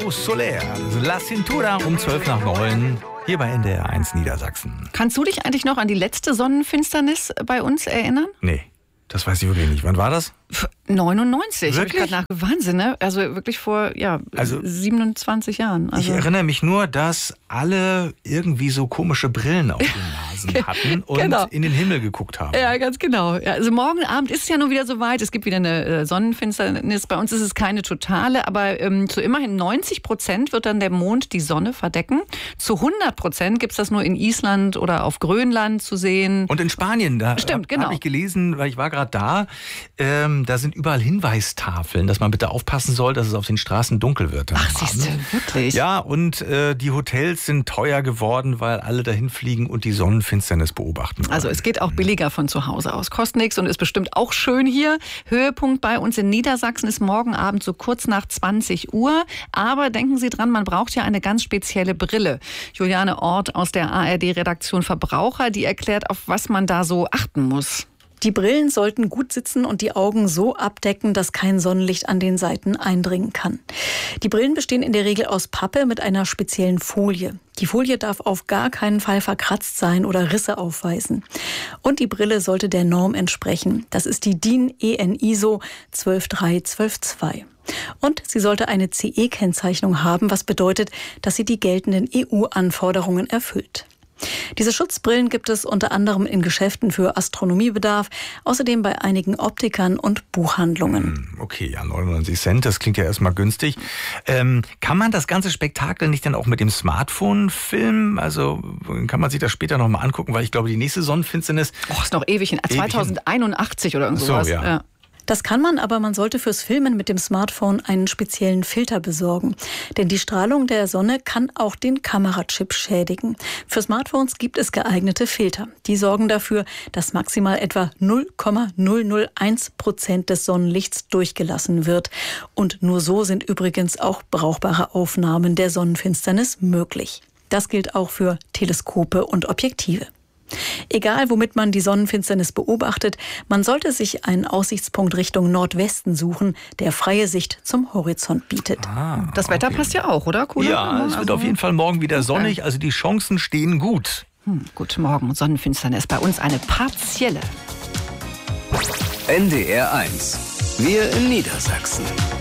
Feu Soler, La Cintura um 8:12 hier bei NDR 1 Niedersachsen. Kannst du dich eigentlich noch an die letzte Sonnenfinsternis bei uns erinnern? Nee, das weiß ich wirklich nicht. Wann war das? 99. Wirklich? Ich gerade Wahnsinn, ne? Also wirklich vor 27 Jahren. Also Ich erinnere mich nur, dass alle irgendwie so komische Brillen auf den Nasen hatten und in den Himmel geguckt haben. Ja, ganz genau. Ja, also morgen Abend ist es ja nun wieder soweit. Es gibt wieder eine Sonnenfinsternis. Bei uns ist es keine totale, aber zu immerhin 90% wird dann der Mond die Sonne verdecken. Zu 100% gibt es das nur in Island oder auf Grönland zu sehen. Und in Spanien, da habe ich gelesen, weil ich war gerade da, da sind überall Hinweistafeln, dass man bitte aufpassen soll, dass es auf den Straßen dunkel wird. Ach, siehst du, wirklich? Ja, und die Hotels sind teuer geworden, weil alle dahin fliegen und die Sonnenfinsternis beobachten wollen. Also es geht auch billiger von zu Hause aus. Kostet nichts und ist bestimmt auch schön hier. Höhepunkt bei uns in Niedersachsen ist morgen Abend so kurz nach 20 Uhr. Aber denken Sie dran, man braucht ja eine ganz spezielle Brille. Juliane Ort aus der ARD-Redaktion Verbraucher, die erklärt, auf was man da so achten muss. Die Brillen sollten gut sitzen und die Augen so abdecken, dass kein Sonnenlicht an den Seiten eindringen kann. Die Brillen bestehen in der Regel aus Pappe mit einer speziellen Folie. Die Folie darf auf gar keinen Fall verkratzt sein oder Risse aufweisen. Und die Brille sollte der Norm entsprechen. Das ist die DIN EN ISO 12312-2. Und sie sollte eine CE-Kennzeichnung haben, was bedeutet, dass sie die geltenden EU-Anforderungen erfüllt. Diese Schutzbrillen gibt es unter anderem in Geschäften für Astronomiebedarf, außerdem bei einigen Optikern und Buchhandlungen. Okay, ja, 99 Cent, das klingt ja erstmal günstig. Kann man das ganze Spektakel nicht dann auch mit dem Smartphone filmen? Also kann man sich das später nochmal angucken, weil ich glaube, die nächste Sonnenfinsternis... Ist noch ewig hin, 2081 oder irgend sowas. So, ja. Das kann man, aber man sollte fürs Filmen mit dem Smartphone einen speziellen Filter besorgen. Denn die Strahlung der Sonne kann auch den Kamerachip schädigen. Für Smartphones gibt es geeignete Filter. Die sorgen dafür, dass maximal etwa 0,001% des Sonnenlichts durchgelassen wird. Und nur so sind übrigens auch brauchbare Aufnahmen der Sonnenfinsternis möglich. Das gilt auch für Teleskope und Objektive. Egal, womit man die Sonnenfinsternis beobachtet, man sollte sich einen Aussichtspunkt Richtung Nordwesten suchen, der freie Sicht zum Horizont bietet. Das Wetter passt ja auch, oder? Cooler? Ja, es wird auf jeden Fall morgen wieder sonnig, also die Chancen stehen gut. Gut, morgen Sonnenfinsternis. Bei uns eine partielle. NDR 1. Wir in Niedersachsen.